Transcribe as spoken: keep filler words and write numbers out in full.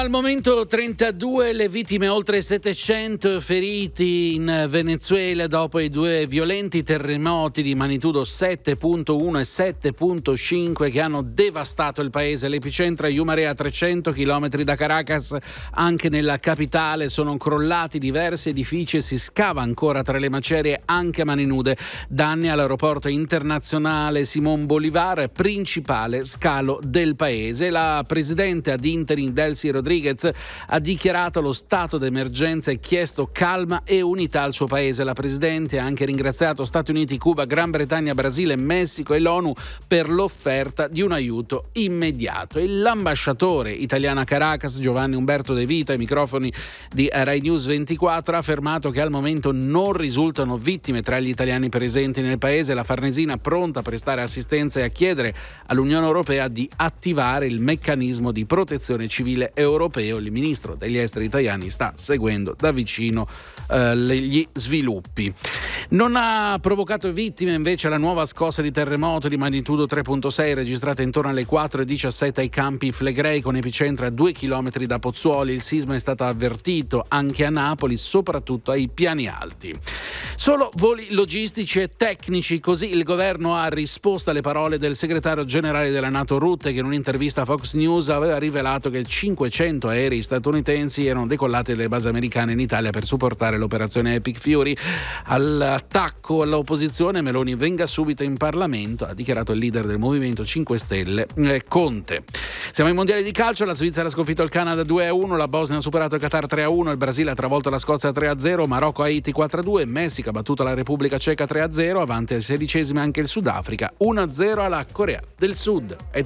Al momento trentadue le vittime, oltre settecento feriti in Venezuela dopo i due violenti terremoti di magnitudo sette virgola uno e sette virgola cinque che hanno devastato il paese. L'epicentro è Yumare, a trecento chilometri da Caracas. Anche nella capitale sono crollati diversi edifici e si scava ancora tra le macerie anche a mani nude. Danni all'aeroporto internazionale Simón Bolívar, principale scalo del paese. La presidente ad interim Delcy Rodríguez ha dichiarato lo stato d'emergenza e chiesto calma e unità al suo paese. La presidente ha anche ringraziato Stati Uniti, Cuba, Gran Bretagna, Brasile, Messico e l'ONU per l'offerta di un aiuto immediato. E l'ambasciatore italiano a Caracas, Giovanni Umberto De Vita, ai microfoni di Rai News ventiquattro, ha affermato che al momento non risultano vittime tra gli italiani presenti nel paese. La Farnesina pronta a prestare assistenza e a chiedere all'Unione Europea di attivare il meccanismo di protezione civile europeo. Il ministro degli esteri italiani sta seguendo da vicino eh, gli sviluppi. Non ha provocato vittime invece la nuova scossa di terremoto di magnitudo tre virgola sei registrata intorno alle quattro e diciassette ai Campi Flegrei, con epicentro a due chilometri da Pozzuoli. Il sisma è stato avvertito anche a Napoli, soprattutto ai piani alti. Solo voli logistici e tecnici, così il governo ha risposto alle parole del segretario generale della NATO Rutte, che in un'intervista a Fox News aveva rivelato che cinquecento aerei statunitensi erano decollati dalle basi americane in Italia per supportare l'operazione Epic Fury. All'attacco all'opposizione, Meloni venga subito in Parlamento, ha dichiarato il leader del Movimento cinque Stelle, eh, Conte. Siamo ai mondiali di calcio, la Svizzera ha sconfitto il Canada due a uno, la Bosnia ha superato il Qatar tre a uno, il Brasile ha travolto la Scozia tre a zero, Marocco Haiti quattro a due, Messico ha battuto la Repubblica Ceca tre a zero, avanti ai sedicesimi anche il Sudafrica uno a zero alla Corea del Sud. È